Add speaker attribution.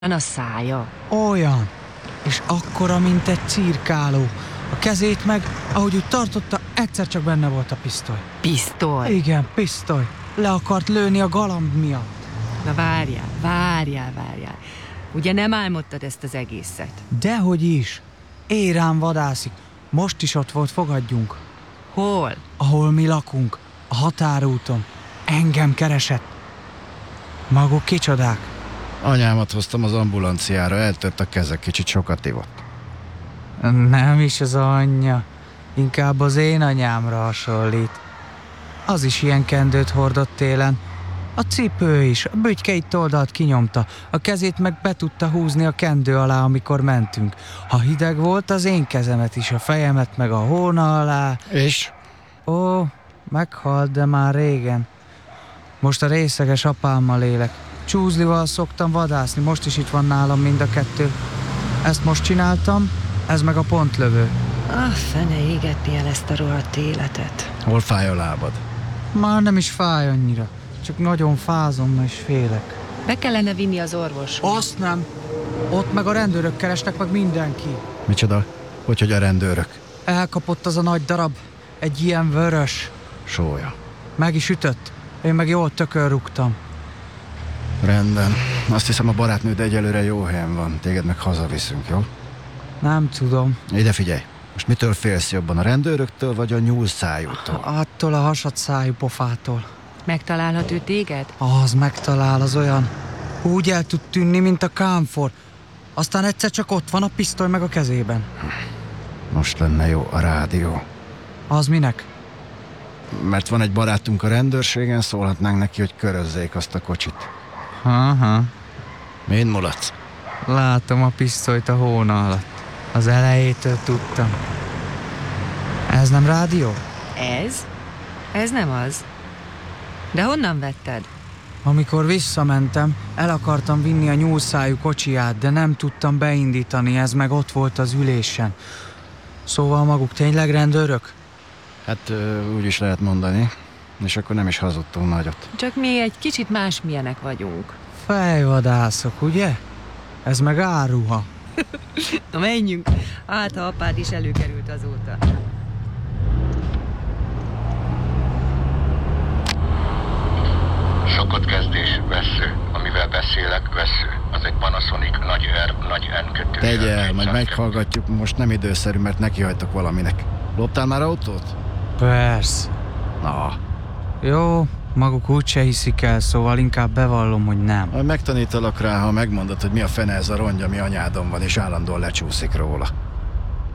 Speaker 1: a szája.
Speaker 2: Olyan. És akkora, mint egy cirkáló. A kezét meg, ahogy úgy tartotta, egyszer csak benne volt a pisztoly.
Speaker 1: Pisztoly?
Speaker 2: Igen, pisztoly. Le akart lőni a galamb miatt.
Speaker 1: Na várjál. Ugye nem álmodtad ezt az egészet?
Speaker 2: Dehogy is. Érán vadászik. Most is ott volt, fogadjunk.
Speaker 1: Hol?
Speaker 2: Ahol mi lakunk. A határúton. Engem keresett. Maguk kicsodák?
Speaker 3: Anyámat hoztam az ambulanciára, eltört a keze, kicsit sokat ivott.
Speaker 2: Nem is az anyja. Inkább az én anyámra hasonlít. Az is ilyen kendőt hordott télen. A cipő is, a bütykeit oldalt kinyomta, a kezét meg be tudta húzni a kendő alá, amikor mentünk. Ha hideg volt, az én kezemet is, a fejemet meg a hóna alá.
Speaker 3: És?
Speaker 2: Ó, meghalt, de már régen. Most a részeges apámmal élek. Csúzlival szoktam vadászni, most is itt van nálam mind a kettő. Ezt most csináltam, ez meg a pontlövő.
Speaker 1: Fene égetni el ezt a rohadt életet.
Speaker 3: Hol fáj a lábad?
Speaker 2: Már nem is fáj annyira, csak nagyon fázom és félek.
Speaker 1: Be kellene vinni az orvoshoz.
Speaker 2: Azt nem. Ott meg a rendőrök keresnek, meg mindenki.
Speaker 3: Micsoda? Hogy a rendőrök?
Speaker 2: Elkapott az a nagy darab. Egy ilyen vörös.
Speaker 3: Sója.
Speaker 2: Meg is ütött. Én meg jól tökölrúgtam.
Speaker 3: Rendben. Azt hiszem, a barátnőd egyelőre jó helyen van. Téged meg hazaviszünk, jó?
Speaker 2: Nem tudom.
Speaker 3: Ide figyelj. Most mitől félsz jobban, a rendőröktől vagy a nyúlszájútól?
Speaker 2: Attól a hasadszájú pofától.
Speaker 1: Megtalálhat ő téged?
Speaker 2: Az megtalál, az olyan. Úgy el tud tűnni, mint a kámfor. Aztán egyszer csak ott van a pisztoly meg a kezében.
Speaker 3: Most lenne jó a rádió.
Speaker 2: Az minek?
Speaker 3: Mert van egy barátunk a rendőrségen, szólhatnánk neki, hogy körözzék azt a kocsit.
Speaker 2: Aha.
Speaker 3: Min mulatsz?
Speaker 2: Látom a pisztolyt a hóna alatt. Az elejétől tudtam. Ez nem rádió?
Speaker 1: Ez? Ez nem az. De honnan vetted?
Speaker 2: Amikor visszamentem, el akartam vinni a nyúlszájú kocsiját, de nem tudtam beindítani, ez meg ott volt az ülésen. Szóval maguk tényleg rendőrök?
Speaker 3: Hát úgy is lehet mondani. És akkor nem is hazudtunk nagyot.
Speaker 1: Csak mi egy kicsit másmilyenek vagyunk.
Speaker 2: Fejvadászok, ugye? Ez meg áruha.
Speaker 1: Na menjünk, hát ha apád is előkerült azóta.
Speaker 4: Sokodkezdés, vessző. Amivel beszélek, vessző. Az egy Panasonic nagy R, nagy N kötő.
Speaker 3: Tegye el, majd meghallgatjuk, most nem időszerű, mert nekihagytok valaminek. Loptál már autót?
Speaker 2: Persze.
Speaker 3: Na,
Speaker 2: Jó, maguk úgyse hiszik el, szóval inkább bevallom, hogy nem.
Speaker 3: majd megtanítalak rá, ha megmondod, hogy mi a fene ez a rongy, ami anyádon van, és állandóan lecsúszik róla.